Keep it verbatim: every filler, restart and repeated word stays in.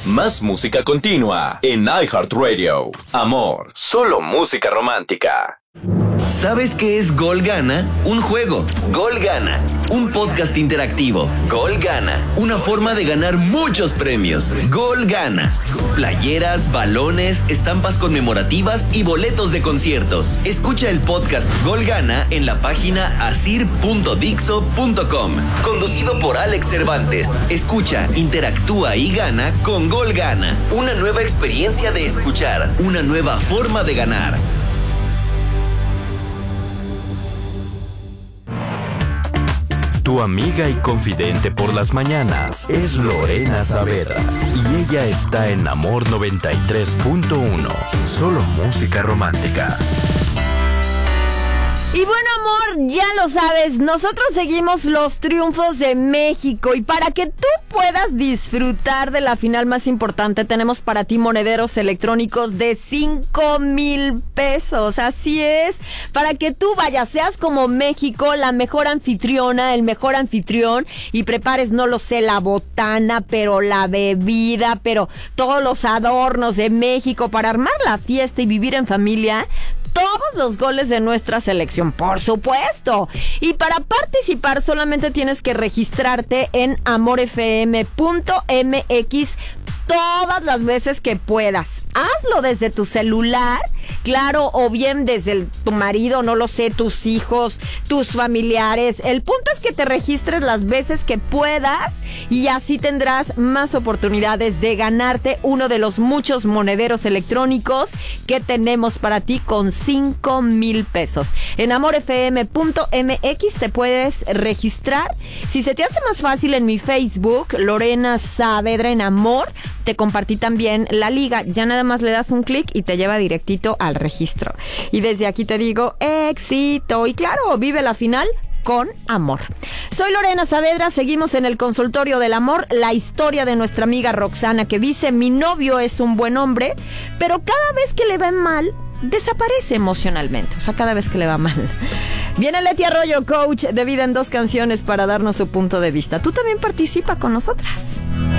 Más música continua en iHeartRadio. Amor, solo música romántica. ¿Sabes qué es Gol Gana? Un juego. Gol Gana. Un podcast interactivo. Gol Gana. Una forma de ganar muchos premios. Gol Gana. Playeras, balones, estampas conmemorativas y boletos de conciertos. Escucha el podcast Gol Gana en la página asir punto dixo punto com. Conducido por Alex Cervantes. Escucha, interactúa y gana con Gol Gana. Una nueva experiencia de escuchar. Una nueva forma de ganar. Tu amiga y confidente por las mañanas es Lorena Saavedra y ella está en Amor noventa y tres punto uno, solo música romántica. Y bueno, amor, ya lo sabes, nosotros seguimos los triunfos de México y para que tú puedas disfrutar de la final más importante, tenemos para ti monederos electrónicos de cinco mil pesos, así es, para que tú vayas, seas como México, la mejor anfitriona, el mejor anfitrión y prepares, no lo sé, la botana, pero la bebida, pero todos los adornos de México para armar la fiesta y vivir en familia. Todos los goles de nuestra selección, por supuesto. Y para participar solamente tienes que registrarte en amor f m punto m x todas las veces que puedas. Hazlo desde tu celular, claro, o bien desde el, tu marido, no lo sé, tus hijos, tus familiares. El punto es que te registres las veces que puedas y así tendrás más oportunidades de ganarte uno de los muchos monederos electrónicos que tenemos para ti con cinco mil pesos. En amor f m punto m x te puedes registrar. Si se te hace más fácil, en mi Facebook, Lorena Saavedra en Amor, te compartí también la liga. Ya nada más le das un clic y te lleva directito al registro. Y desde aquí te digo, éxito. Y claro, vive la final con amor. Soy Lorena Saavedra, seguimos en el consultorio del amor, la historia de nuestra amiga Roxana, que dice: mi novio es un buen hombre, pero cada vez que le va mal, desaparece emocionalmente. O sea, cada vez que le va mal. Viene Leti Arroyo, coach de vida en dos canciones, para darnos su punto de vista. Tú también participa con nosotras.